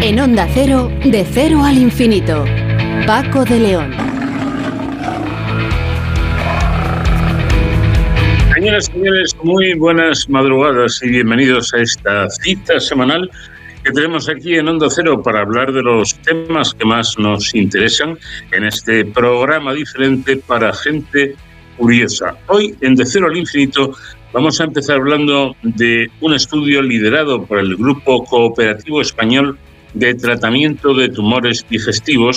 En Onda Cero, de cero al infinito. Paco de León. Señoras y señores, muy buenas madrugadas y bienvenidos a esta cita semanal que tenemos aquí en Onda Cero para hablar de los temas que más nos interesan en este programa diferente para gente curiosa. Hoy, en De Cero al Infinito, vamos a empezar hablando de un estudio liderado por el Grupo Cooperativo Español de Tratamiento de Tumores Digestivos,